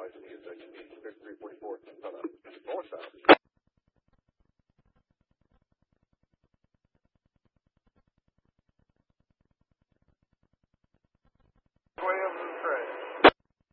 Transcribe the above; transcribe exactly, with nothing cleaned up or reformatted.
advising you that you need three forty-four on a northbound. Williams and Trey.